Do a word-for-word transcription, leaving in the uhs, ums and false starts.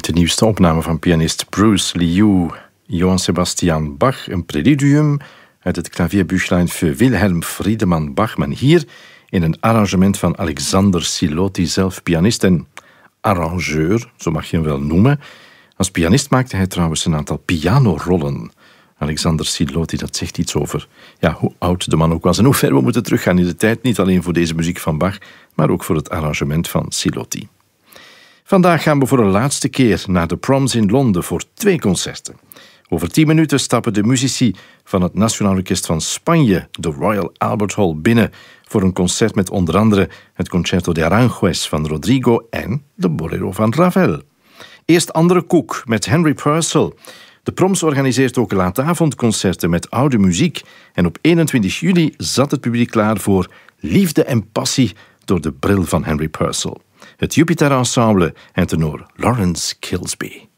de nieuwste opname van pianist Bruce Liu. Johann Sebastian Bach, een preludium uit het klavierbüchlein für Wilhelm Friedemann Bach, maar hier in een arrangement van Alexander Siloti, zelf pianist en arrangeur, zo mag je hem wel noemen. Als pianist maakte hij trouwens een aantal pianorollen. Alexander Siloti, dat zegt iets over ja, hoe oud de man ook was en hoe ver we moeten teruggaan in de tijd, niet alleen voor deze muziek van Bach, maar ook voor het arrangement van Siloti. Vandaag gaan we voor een laatste keer naar de Proms in Londen voor twee concerten. Over tien minuten stappen de muzici van het Nationaal Orkest van Spanje de Royal Albert Hall binnen voor een concert met onder andere het Concerto de Aranjuez van Rodrigo en de Bolero van Ravel. Eerst andere koek met Henry Purcell. De Proms organiseert ook laatavondconcerten met oude muziek en op eenentwintig juli zat het publiek klaar voor Liefde en Passie door de bril van Henry Purcell. Het Jupiter Ensemble en tenor Lawrence Kilsby.